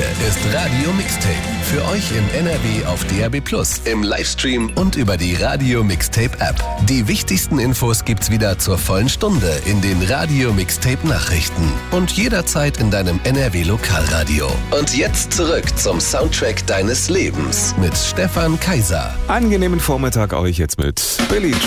ist Radio Mixtape. Für euch in NRW auf DAB+, im Livestream und über die Radio Mixtape App. Die wichtigsten Infos gibt's wieder zur vollen Stunde in den Radio Mixtape Nachrichten und jederzeit in deinem NRW Lokalradio. Und jetzt zurück zum Soundtrack deines Lebens mit Stefan Kaiser. Angenehmen Vormittag euch jetzt mit Billy